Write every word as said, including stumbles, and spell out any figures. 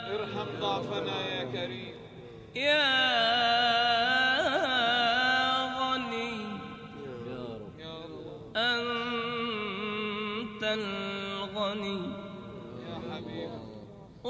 ارحم ضعفنا يا كريم. يا غني يا الله أنت الغني يا حبيبي